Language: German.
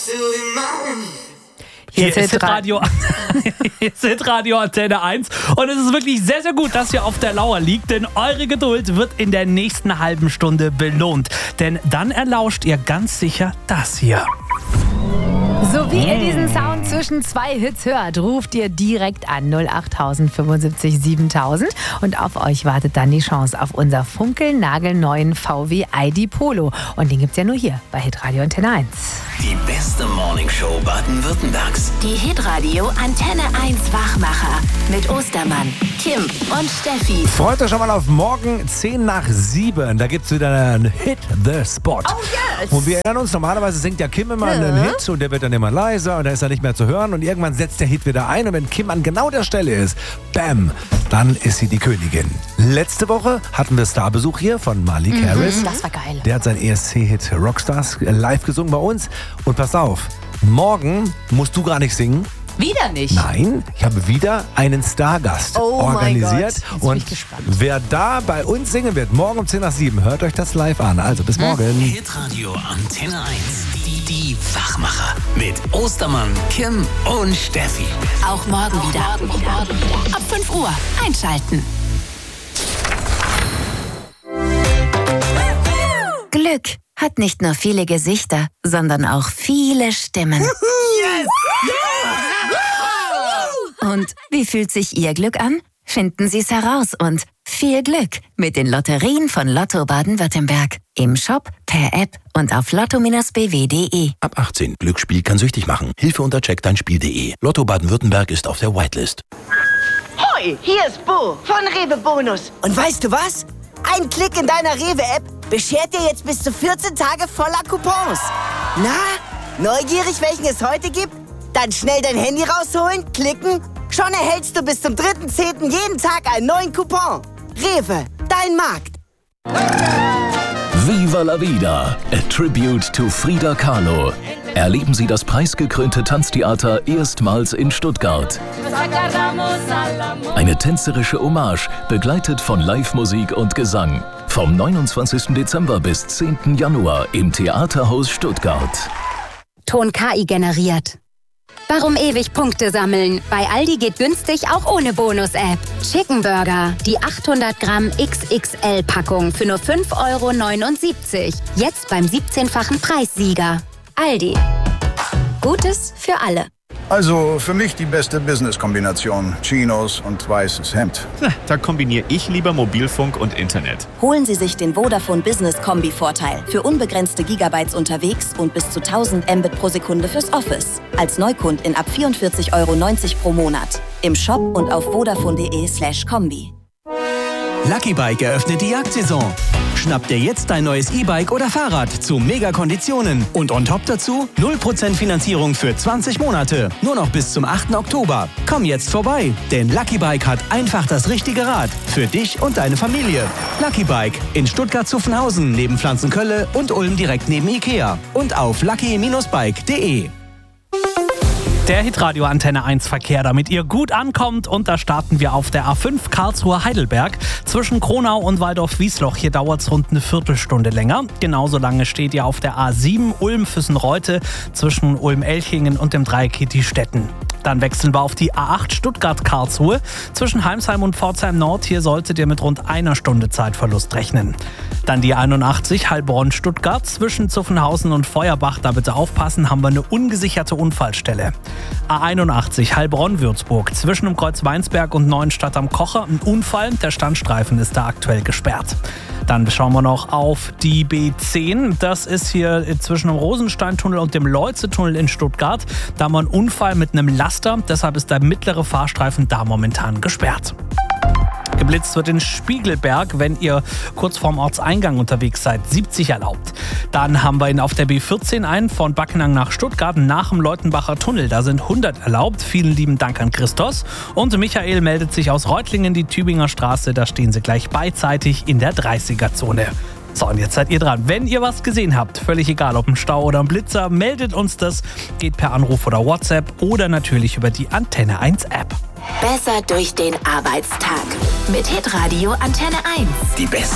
Hier ist Hitradio Antenne 1 und es ist wirklich sehr, sehr gut, dass ihr auf der Lauer liegt, denn eure Geduld wird in der nächsten halben Stunde belohnt. Denn dann erlauscht ihr ganz sicher das hier. So wie ihr diesen Sound zwischen zwei Hits hört, ruft ihr direkt an 08000 75 7000 und auf euch wartet dann die Chance auf unser funkelnagelneuen VW ID Polo. Und den gibt's ja nur hier bei Hitradio Antenne 1. Die beste Morningshow Baden-Württembergs. Die Hitradio Antenne 1 Wachmacher mit Ostermann, Kim und Steffi. Freut euch schon mal auf morgen 10 nach 7. Da gibt's wieder einen Hit the Spot. Oh yes! Und wir erinnern uns, normalerweise singt ja Kim immer einen Hit und der wird dann immer leiser und da ist er nicht mehr zu hören und irgendwann setzt der Hit wieder ein und wenn Kim an genau der Stelle ist, bam, dann ist sie die Königin. Letzte Woche hatten wir Starbesuch hier von Malik Harris. Das war geil. Der hat seinen ESC-Hit Rockstars live gesungen bei uns. Und pass auf, morgen musst du gar nicht singen. Wieder nicht? Nein, ich habe wieder einen Stargast organisiert. Mein Gott. Jetzt bin ich gespannt. Wer da bei uns singen wird, morgen um 10 nach 7, hört euch das live an. Also bis morgen. Hitradio Antenne 1. Die Wachmacher mit Ostermann, Kim und Steffi. Auch morgen wieder. Ab 5 Uhr einschalten. Glück hat nicht nur viele Gesichter, sondern auch viele Stimmen. Und wie fühlt sich Ihr Glück an? Finden Sie es heraus und viel Glück mit den Lotterien von Lotto Baden-Württemberg. Im Shop, per App und auf lotto-bw.de. Ab 18. Glücksspiel kann süchtig machen. Hilfe unter checkdeinspiel.de. Lotto Baden-Württemberg ist auf der Whitelist. Hoi, hier ist Bo von Rewe Bonus. Und weißt du was? Ein Klick in deiner Rewe-App beschert dir jetzt bis zu 14 Tage voller Coupons. Na, neugierig, welchen es heute gibt? Dann schnell dein Handy rausholen, klicken. Schon erhältst du bis zum 3.10. jeden Tag einen neuen Coupon. Rewe, dein Markt. Viva la Vida, a tribute to Frida Kahlo. Erleben Sie das preisgekrönte Tanztheater erstmals in Stuttgart. Eine tänzerische Hommage, begleitet von Live-Musik und Gesang. Vom 29. Dezember bis 10. Januar im Theaterhaus Stuttgart. Ton KI generiert. Warum ewig Punkte sammeln? Bei Aldi geht günstig auch ohne Bonus-App. Chicken Burger, die 800 Gramm XXL-Packung für nur 5,79 €. Jetzt beim 17-fachen Preissieger. Aldi. Gutes für alle. Also für mich die beste Business-Kombination. Chinos und weißes Hemd. Da kombiniere ich lieber Mobilfunk und Internet. Holen Sie sich den Vodafone Business Kombi-Vorteil. Für unbegrenzte Gigabytes unterwegs und bis zu 1000 Mbit pro Sekunde fürs Office. Als Neukundin ab 44,90 € pro Monat. Im Shop und auf vodafone.de/kombi. Lucky Bike eröffnet die Jagdsaison. Schnapp dir jetzt dein neues E-Bike oder Fahrrad zu Mega-Konditionen. Und on top dazu 0% Finanzierung für 20 Monate. Nur noch bis zum 8. Oktober. Komm jetzt vorbei, denn Lucky Bike hat einfach das richtige Rad. Für dich und deine Familie. Lucky Bike in Stuttgart-Zuffenhausen neben Pflanzenkölle und Ulm direkt neben Ikea. Und auf lucky-bike.de. Der Hitradio Antenne 1 Verkehr, damit ihr gut ankommt. Und da starten wir auf der A5 Karlsruhe-Heidelberg zwischen Kronau und Waldorf-Wiesloch. Hier dauert es rund eine Viertelstunde länger. Genauso lange steht ihr auf der A7 Ulm-Füssen-Reute zwischen Ulm-Elchingen und dem Dreieck Stetten. Dann wechseln wir auf die A8 Stuttgart-Karlsruhe zwischen Heimsheim und Pforzheim Nord. Hier solltet ihr mit rund einer Stunde Zeitverlust rechnen. Dann die 81 Heilbronn-Stuttgart zwischen Zuffenhausen und Feuerbach. Da bitte aufpassen, haben wir eine ungesicherte Unfallstelle. A81 Heilbronn-Würzburg zwischen dem Kreuz Weinsberg und Neuenstadt am Kocher. Ein Unfall, der Standstreifen ist da aktuell gesperrt. Dann schauen wir noch auf die B10. Das ist hier zwischen dem Rosensteintunnel und dem Leuze-Tunnel in Stuttgart. Da haben wir einen Unfall mit einem Laster. Deshalb ist der mittlere Fahrstreifen da momentan gesperrt. Geblitzt wird in Spiegelberg, wenn ihr kurz vorm Ortseingang unterwegs seid. 70 erlaubt. Dann haben wir ihn auf der B14 einen von Backenang nach Stuttgart nach dem Leutenbacher Tunnel. Da sind 100 erlaubt. Vielen lieben Dank an Christos. Und Michael meldet sich aus Reutlingen, die Tübinger Straße. Da stehen sie gleich beidseitig in der 30er-Zone. So, und jetzt seid ihr dran. Wenn ihr was gesehen habt, völlig egal, ob ein Stau oder ein Blitzer, meldet uns das. Geht per Anruf oder WhatsApp oder natürlich über die Antenne 1 App. Besser durch den Arbeitstag mit Hitradio Antenne 1. Die besten